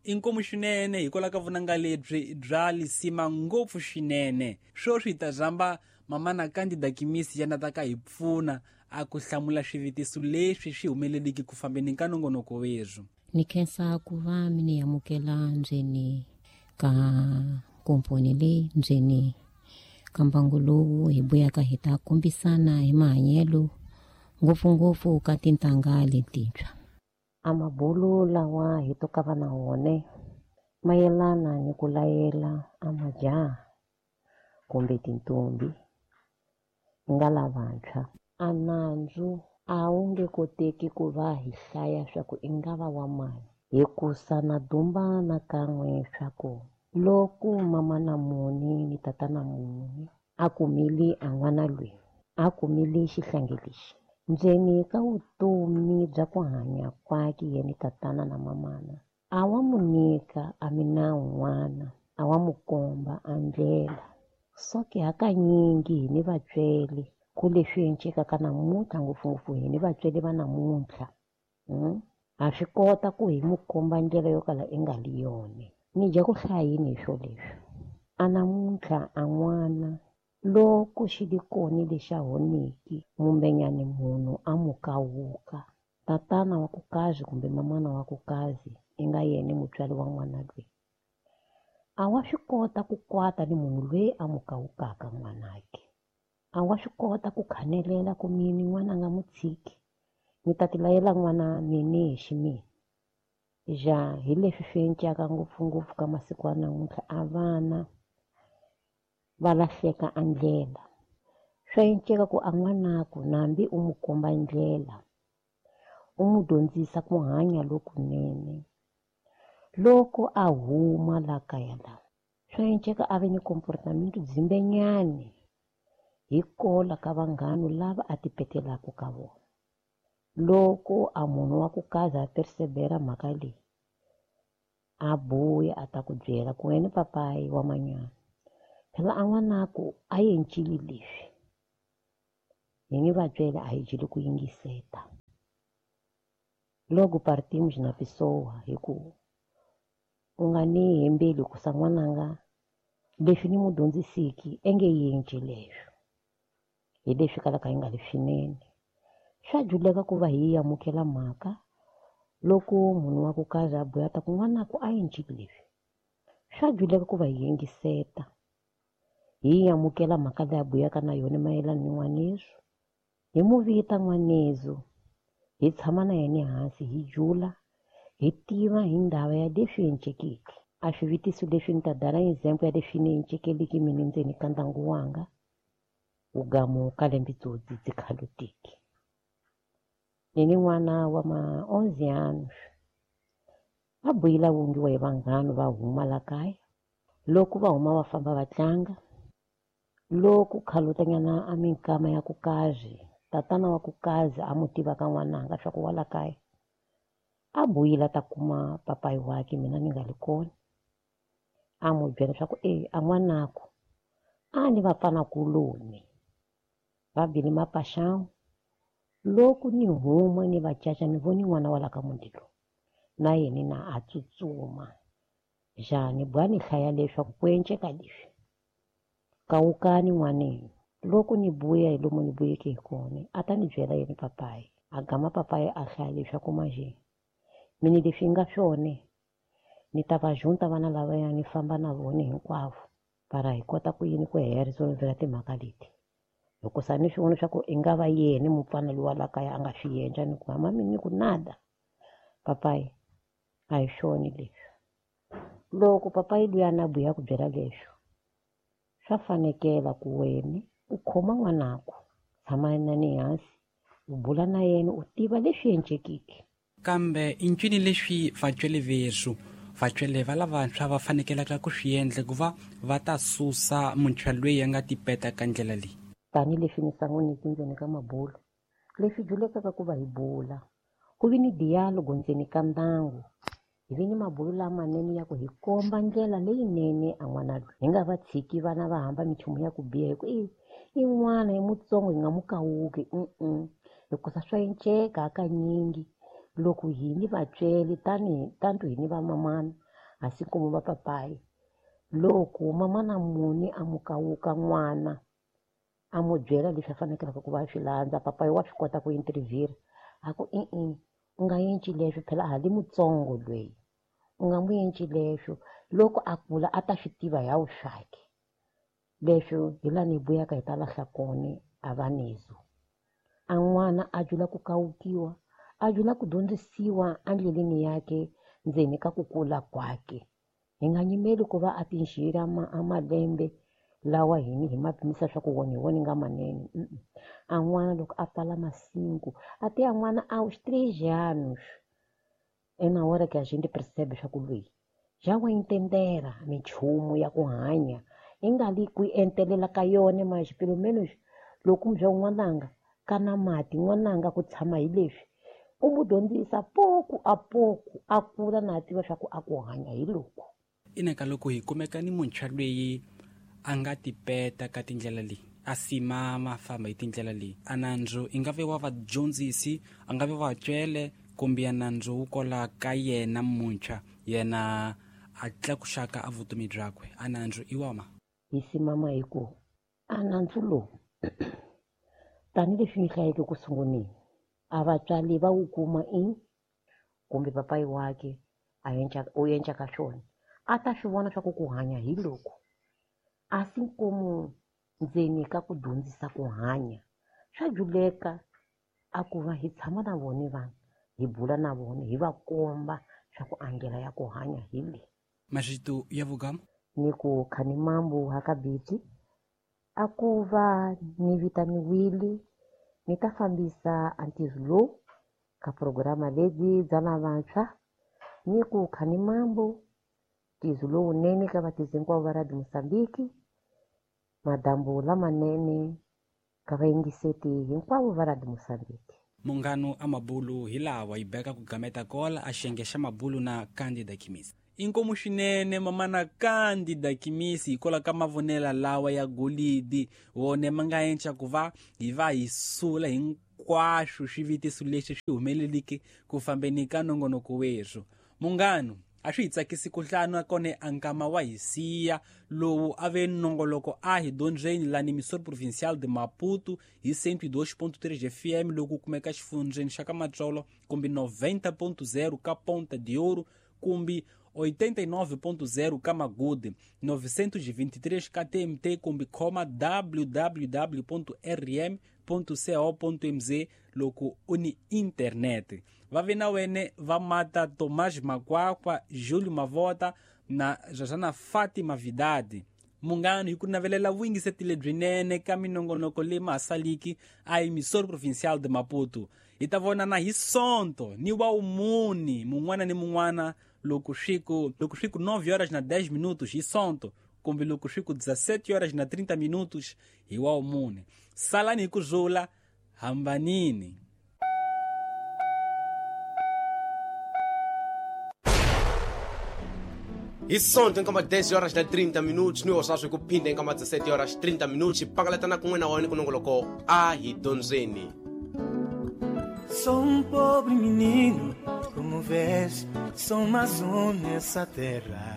inkomu swinene hikwalaho ka vunanga lebyi bya lisima ngopfu swinene swo swi ta zamba mamana Candida Kimisi yana ta ka hi pfuna a ku hlamula swivitiso leswi swi humeleliki ku fambeni ka nongonoko wezu. Ni khensa ku va mi ni amukela ndzeni ka komponi leyi ndzeni ka mbangu lowu hi vuyaka hi ta kombisana hi mahanyelo ngopfungopfu ka tintangha letintshwa. A mabulu lawa hi to ka va na wone mayelana ni ku layela a majaha kumbe tintombi nga lavantshwa. A nandzu a wu nge koteki ku va hi hlaya swa ku i nga va wa mani hikusa na dumba na kan'we swa ku loko mamana muni ni tatana muni a kumile a n'wana loyi a kumile xihlangi lexi ndzeni ka vutomi bya ku hanya kwake yena tatana na mamana a wa mu nyika a mina n'wana a wa mu komba a ndlela soke hakanyingi hi ni vatswele ku leswi encekaka namuntlha ngopfungopfu hi ni vatswele va namuntlha ha swi kota ku hi mu komba ndlela yo kala i nga li yone. Ni dya ku hlayini hi swo leswi a namuntlha a n'wana loko xi li koni lexa honiki mumbenyani munhu a mu kawuka tatana wa ku kazi kumbe mamana wa ku kazi i nga yena mutswari wa n'wana loyi a wa swi kota ku kwata ni munhu loyi a mu kawukaka n'wanake. A wa swi kota ku khanelela ku mini n'wana a nga mu tshiki ni ta ti layela n'wana mini hi ximini. Ja hi leswi swi endlaka ngopfungopfu ka masiku ya namuntlha a vana va lahleka a ndlela. Swa endleka ku a n'wanaku nambi u mu komba ndlela u mu dyondzisa ku hanya lokunene loko a huma la kaya la swa endleka a ve ni comportament dzimbenyani hi kola ka vanghana lava a ti petelaka ka vona. Loko a munhu wa ku kaza a persevera mhaka leyi a buya a ta ku byela ku wena papayi wa manyana phela a n'wanaku a yi encili leswi hi nge vatswele a hi jeli ku yingiseta loko partimi byi na pisowa hi ku u nga ni hembeli ku sa n'wananga leswi ni mu dyondzisiki enge yinci leswo hi leswi kalaka hi nga leswinene. Swa juleka ku va hi amukela mhaka loko munhu wa ku kaza a buya ta ku n'wanaku a encili leswi swa juleka ku va hi yingiseta hi amukela mhaka leyi a buyaka na yona mayelana ni n'wanezu hi mu vita n'wanezu hi tshama na yena hansi hi jula hi tiva hi ndhawu ya leswi encekeke a swivitiso leswi ni ta dala example ya leswi ni encekeleki mina ndzeni ka ndyangu wanga u gamuka lembe tsotsi tsikhalotiki. Ni n'wana wa ma 11 anos va buyila wungiwa hi vanghana va huma la kaya loko va huma va famba va tlanga loko khalotanyana a minkama ya ku kazi tatana wa ku kazi a mu tiva ka n'wananga swa ku wa la kaya a buyila ta kuma papayi wake mina ni nga li kona a mu byela swa ku a n'wanaku a ni vapfanakuloni va bile mapaxawu loko ni huma ni va caca ni voni n'wana wa la ka mundilo na yena na a tsutsuma ja ni boya ni hlaya leswaku ku enceka leswi kawukani n'waneni loko ni buya hi lomu ni buyeke hi kona a ta ni byela yena papayi a gama papayi a hlaya leswaku maje mini leswi nga swone ni ta va junta vana lavaya ni famba na vona hinkwavo para hi kota ku yini ku resolvera timhaka leti loko sa ni swi vona swa ku i nga va yena mupfana lowa la kaya a nga swi endla ni ku mama mini ku nada papayi a hi swona leswi loko papayi luya na buya ku byela leswo swa fanekela ku wena u khoma n'wanako tshama na ni hansi u bula na yena u tiva leswi encekeke. Kambe incini leswi vatswele vesu vatswele va lavantshwa va fanekelaka ku swi endla ku va va ta susa muntshwa loyi a nga tipeta ka ndlela leyi. Tani leswi ni sangonisi ndzeni ka mabulu leswi julekaka ku va hi bula ku vi ni dialogo ndzeni ka ndyangu hi vi ni mabulu lamanene ya ku hi komba ndlela leyinene a n'wana loyi hi nga va tshiki vana va hamba minchumu ya ku biha hi ku i n'wana hi mutsongo hi nga mu kawuki hikusa swa enceka hakanyingi loko hi ni vatsweli tanto hi ni va mamana assim como o papai. Loko mamana muni amukawuka n'wana a mu byela leswi a fanekelaka ku va a swi landza papai wa swi kota ku interview a ku u nga endli leswi phela hali mutsongo loyi u nga mu endli leswo loko a kula a ta swi tiva hi vuxaki leswo hi laha ni buyaka hi ta lahla kona a va nezu a n'wana a jula ku kawukiwa a jula ku dyondzisiwa endleleni yake ndzeni ka ku kula kwake hi nga nyimeli ku va a tinxira a malembe lawa hini hi mapimisa swa ku hi wona nga manene a n'wana loko a pfala masiku a te a n'wana a uns 3 anos na hora que a gente percebe swa ku loyi já wa entendera minchumu ya ku hanya i nga li ku entelela ka yona mas pelo menos loko mu bya n'wananga kana mati n'wananga ku tshama hi leswi u mu dyondzisa poku a poku a kula na tiva swa ku a ku hanya hi loko ka loko hi kumeka ni muntshwa lweyi a nga tipeta ka tindlela leyi a simama famba hi tindlela leyi a nandzu i nga ve wa vadyondzisi a nga ve va twele kumbe ya nandzu wu kola ka yena muntshwa yena a tlakuxaka a vutomi byakwe a nandzu i wama hi simama hi ku a nandzu lowu tanihileswi ni hlayeke ku sunguleni a vatswari va wu kuma kumbe papai wake u endla ka swona a ta swi vona swa ku hanya hi loko assim como ndzeni ka ku dyondzisa ku hanya swa juleka a ku va hi tshama na vona vanhu hi bula na vona hi va komba swa ku angela ya ku hanya hi le mavito ya vugama ni ku khani mambo hakabiti a ku va ni vitaniwile ni ta fambisa antizlo ka programa ledi bya lavantshwa ni ku khani mambo tizu lowunene ka vatisi hinkwavo va radio Mozambique madambu lamanene ka vayingiseti hinkwavo va radio Mozambique munghano a mabulu hi lawa hi beka ku gameta kola a xiyenge xa mabulu na Candida Khimisi inkomu swinene mamana Candida Khimisi hi kola ka mavonela lawa ya golidi wone ma nga endla ku va hi sula hinkwaswo swivitiso leswi swi humeleliki ku fambeni ka nongonoko weswo munghano a swi hi tsakisi ku hlana kone ankama wa hi siya lowu a ve nongoloko a hi dondzeni lani Emissora Provincial de Maputo hi 102.3 FM loku kumeka xifundzeni xa ka Matsolo kumbe 90.0 ka Ponta de Ouro kumbe 89.0 ka Magude 923 ka TMT kumbe khoma www.rm.co.mz loku uni internet va ve na wene va mata Tomás Makwakwa, Júlio Mavota na Jajana Fátima Vidade munghano hi ku navelela vuyingiseti lebyinene ka minongonoko leyi mahasaliki a Emissora Provincial de Maputo hi ta vonana hi sonto ni wa umuni mun'wana ni mun'wana loko swiku 9 horas na 10 minutos hi sonto kumbe loko swiku 17 horas na 30 minutos hi wa umune salani hi ku zula hambanini Hi sonto nkama 10 horas na 30 minutos ni osaswe kuphinda nkama 17 horas 30 minutos pangaletana ku n'wena wena kunongoloko a hi dondzeni. Sou pobre menino, como vês, sou mais nessa terra.